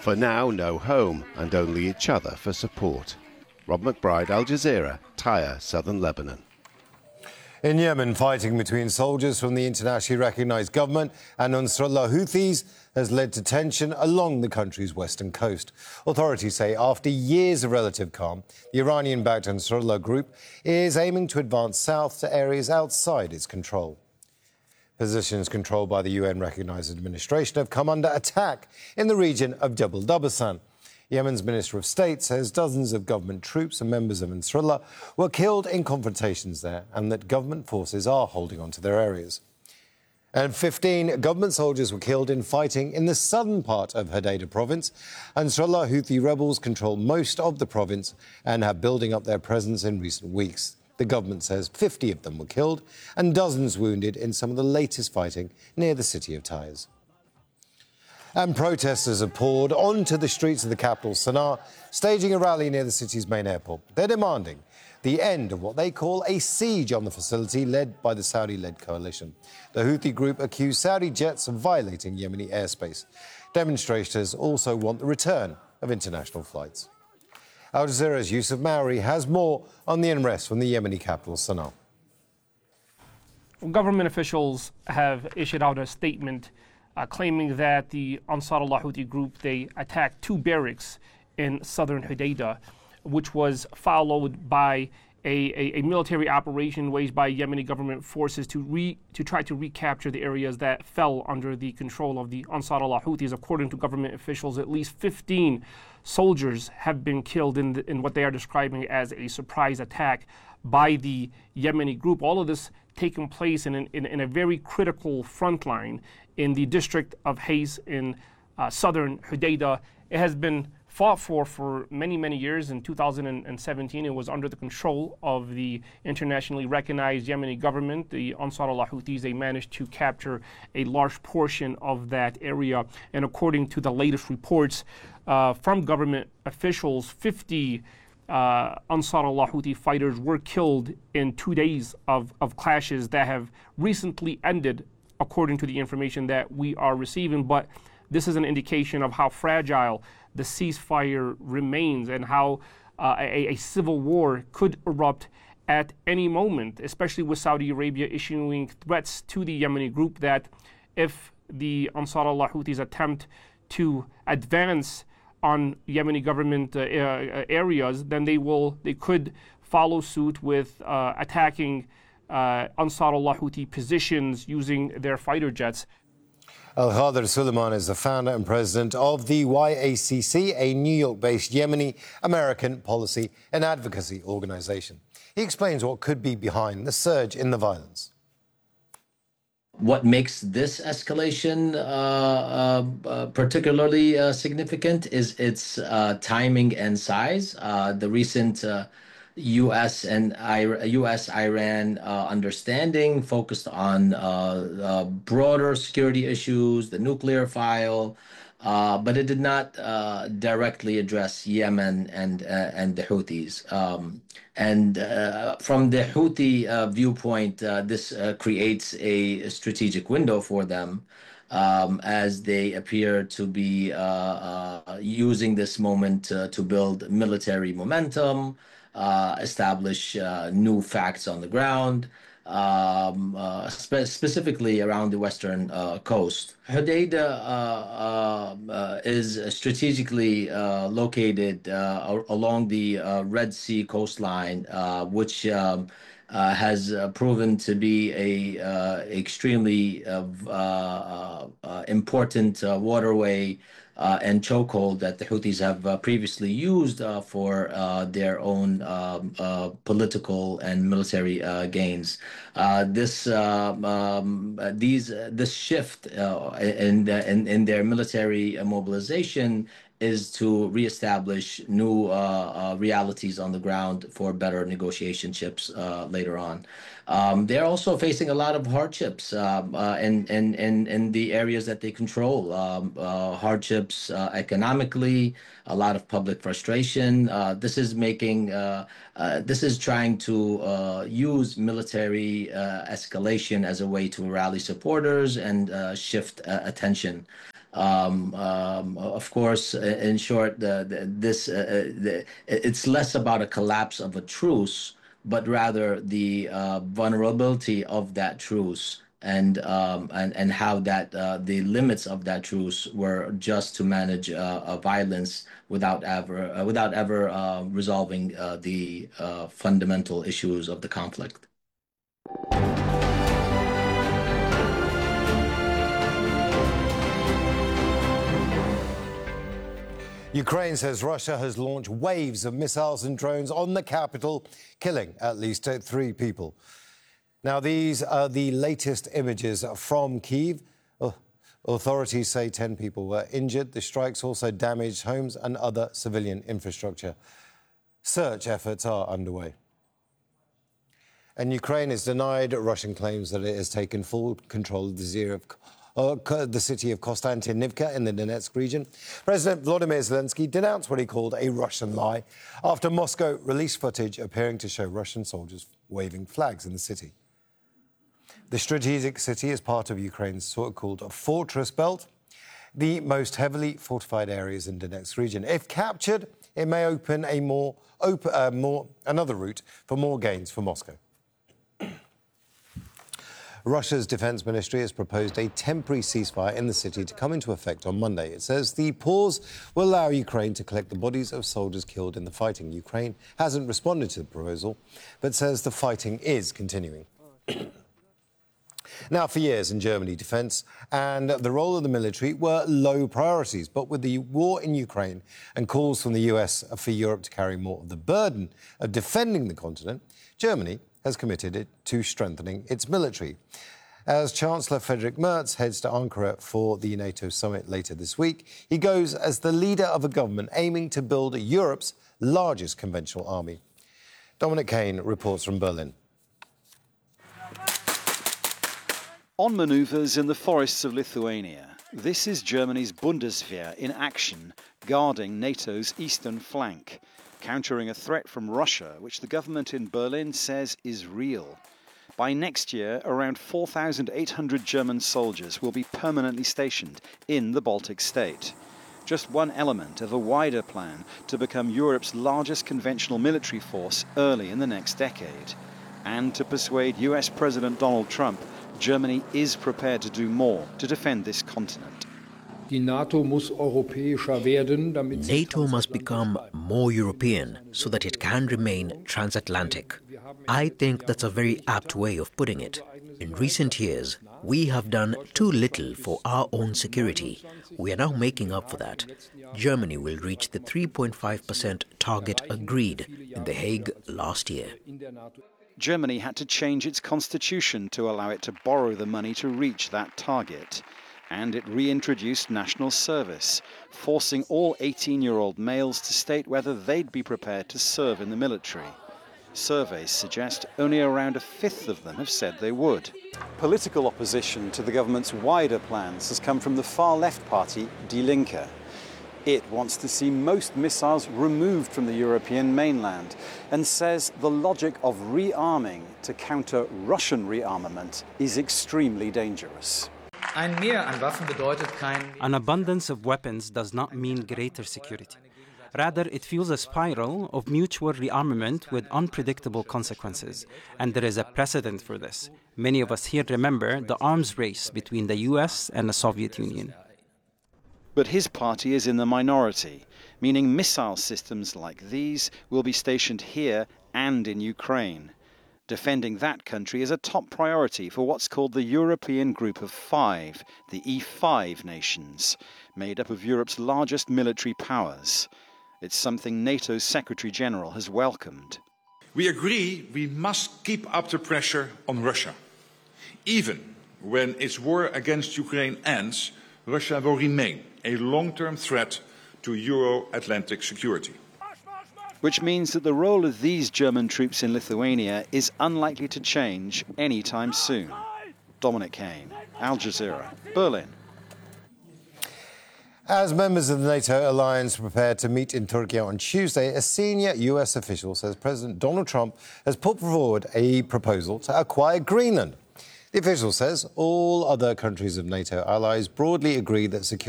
For now, no home and only each other for support. Rob McBride, Al Jazeera, Tyre, southern Lebanon. In Yemen, fighting between soldiers from the internationally recognised government and Ansarullah Houthis has led to tension along the country's western coast. Authorities say after years of relative calm, the Iranian-backed Ansarullah group is aiming to advance south to areas outside its control. Positions controlled by the UN-recognised administration have come under attack in the region of Jabal Dabasan. Yemen's Minister of State says dozens of government troops and members of Ansarullah were killed in confrontations there and that government forces are holding on to their areas. And 15 government soldiers were killed in fighting in the southern part of Hodeidah province. Ansarullah Houthi rebels control most of the province and have building up their presence in recent weeks. The government says 50 of them were killed and dozens wounded in some of the latest fighting near the city of Taiz. And protesters have poured onto the streets of the capital, Sana'a, staging a rally near the city's main airport. They're demanding the end of what they call a siege on the facility led by the Saudi-led coalition. The Houthi group accused Saudi jets of violating Yemeni airspace. Demonstrators also want the return of international flights. Al Jazeera's Yusuf Maori has more on the unrest from the Yemeni capital, Sana'a. Government officials have issued out a statement claiming that the Ansarullah Houthi group, they attacked 2 barracks in southern Hodeidah, which was followed by a military operation waged by Yemeni government forces to try to recapture the areas that fell under the control of the Ansarullah Houthis. According to government officials, at least 15 soldiers have been killed in what they are describing as a surprise attack by the Yemeni group. All of this taking place in a very critical front line in the district of Hais in southern Hodeidah. It has been fought for many, many years. In 2017, it was under the control of the internationally recognized Yemeni government. The Ansarullah Houthis, they managed to capture a large portion of that area. And according to the latest reports from government officials, 50 Ansarullah Houthi fighters were killed in 2 days of clashes that have recently ended, according to the information that we are receiving. But this is an indication of how fragile the ceasefire remains and how a civil war could erupt at any moment, especially with Saudi Arabia issuing threats to the Yemeni group that if the Ansarullah Houthis attempt to advance on Yemeni government areas, then they could follow suit with attacking Ansarullah Houthi positions using their fighter jets. Al-Khader Suleiman is the founder and president of the YACC, a New York-based Yemeni American policy and advocacy organization. He explains what could be behind the surge in the violence. What makes this escalation particularly significant is its timing and size. The recent U.S.-Iran understanding focused on broader security issues, the nuclear file, but it did not directly address Yemen and the Houthis. From the Houthi viewpoint, this creates a strategic window for them as they appear to be using this moment to build military momentum, establish new facts on the ground, specifically around the western coast. Hodeidah is strategically located along the Red Sea coastline, which has proven to be a extremely important waterway and chokehold that the Houthis have previously used for their own political and military gains. This shift in their military mobilization is to reestablish new realities on the ground for better negotiation chips later on. They're also facing a lot of hardships in the areas that they control. Hardships economically, a lot of public frustration. This is trying to use military escalation as a way to rally supporters and shift attention. Of course, in short, it's less about a collapse of a truce, but rather the vulnerability of that truce and how that the limits of that truce were just to manage violence without ever resolving the fundamental issues of the conflict. Ukraine says Russia has launched waves of missiles and drones on the capital, killing at least 3 people. Now, these are the latest images from Kyiv. Authorities say 10 people were injured. The strikes also damaged homes and other civilian infrastructure. Search efforts are underway. And Ukraine has denied Russian claims that it has taken full control of the city of Konstantinivka in the Donetsk region. President Volodymyr Zelensky denounced what he called a Russian lie after Moscow released footage appearing to show Russian soldiers waving flags in the city. The strategic city is part of Ukraine's so-called fortress belt, the most heavily fortified areas in Donetsk region. If captured, it may open another route for more gains for Moscow. Russia's defense ministry has proposed a temporary ceasefire in the city to come into effect on Monday. It says the pause will allow Ukraine to collect the bodies of soldiers killed in the fighting. Ukraine hasn't responded to the proposal, but says the fighting is continuing. Now, for years in Germany, defence and the role of the military were low priorities. But with the war in Ukraine and calls from the US for Europe to carry more of the burden of defending the continent, Germany has committed to strengthening its military. As Chancellor Friedrich Merz heads to Ankara for the NATO summit later this week, he goes as the leader of a government aiming to build Europe's largest conventional army. Dominic Kane reports from Berlin. On manoeuvres in the forests of Lithuania, this is Germany's Bundeswehr in action, guarding NATO's eastern flank, countering a threat from Russia, which the government in Berlin says is real. By next year, around 4,800 German soldiers will be permanently stationed in the Baltic state. Just one element of a wider plan to become Europe's largest conventional military force early in the next decade. And to persuade US President Donald Trump, Germany is prepared to do more to defend this continent. NATO must become more European so that it can remain transatlantic. I think that's a very apt way of putting it. In recent years, we have done too little for our own security. We are now making up for that. Germany will reach the 3.5% target agreed in The Hague last year. Germany had to change its constitution to allow it to borrow the money to reach that target. And it reintroduced national service, forcing all 18-year-old males to state whether they'd be prepared to serve in the military. Surveys suggest only around a fifth of them have said they would. Political opposition to the government's wider plans has come from the far-left party Die Linke. It wants to see most missiles removed from the European mainland and says the logic of rearming to counter Russian rearmament is extremely dangerous. An abundance of weapons does not mean greater security. Rather, it fuels a spiral of mutual rearmament with unpredictable consequences. And there is a precedent for this. Many of us here remember the arms race between the US and the Soviet Union. But his party is in the minority, meaning missile systems like these will be stationed here and in Ukraine. Defending that country is a top priority for what's called the European Group of Five, the E5 nations, made up of Europe's largest military powers. It's something NATO's Secretary General has welcomed. We agree we must keep up the pressure on Russia. Even when its war against Ukraine ends, Russia will remain a long-term threat to Euro-Atlantic security. Which means that the role of these German troops in Lithuania is unlikely to change anytime soon. Dominic Kane, Al Jazeera, Berlin. As members of the NATO alliance prepare to meet in Turkey on Tuesday, a senior US official says President Donald Trump has put forward a proposal to acquire Greenland. The official says all other countries of NATO allies broadly agree that security